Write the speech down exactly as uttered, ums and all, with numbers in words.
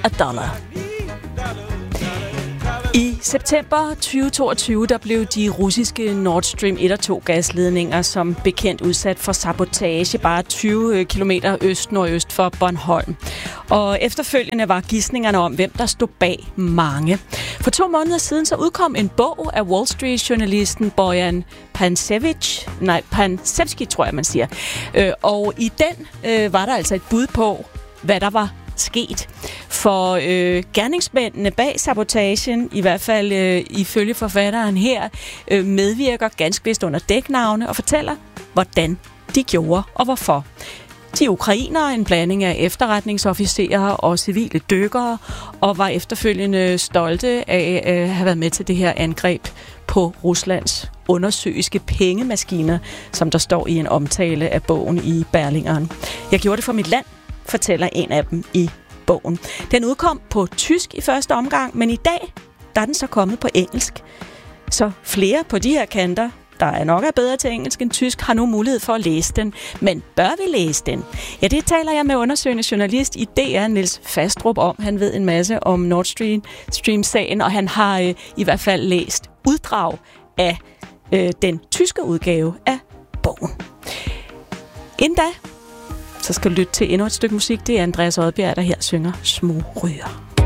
a dollar. I september tyve toogtyve der blev de russiske Nord Stream et og to gasledninger som bekendt udsat for sabotage bare tyve kilometer øst-nordøst for Bornholm. Og efterfølgende var gidsningerne om, hvem der stod bag mange. For to måneder siden så udkom en bog af Wall Street-journalisten Bojan Pansevich, nej, Pansevski tror jeg, man siger. Og i den øh, var der altså et bud på, hvad der var sket. For øh, gerningsmændene bag sabotagen, i hvert fald øh, ifølge forfatteren her, øh, medvirker ganske vist under dæknavne og fortæller, hvordan de gjorde og hvorfor. De er ukrainere, en blanding af efterretningsofficerer og civile dykkere, og var efterfølgende stolte af at øh, have været med til det her angreb på Ruslands undersøiske pengemaskiner, som der står i en omtale af bogen i Berlingeren. Jeg gjorde det for mit land, fortæller en af dem i bogen. Den udkom på tysk i første omgang, men i dag der er den så kommet på engelsk. Så flere på de her kanter, der er nok er bedre til engelsk end tysk, har nu mulighed for at læse den. Men bør vi læse den? Ja, det taler jeg med undersøgende journalist i D R, Niels Fastrup, om. Han ved en masse om Nord Stream, Stream-sagen, og han har øh, i hvert fald læst uddrag af øh, den tyske udgave af bogen. Inden da, så skal du lytte til endnu et stykke musik. Det er Andreas Odbjerg, der her synger Små Ryger.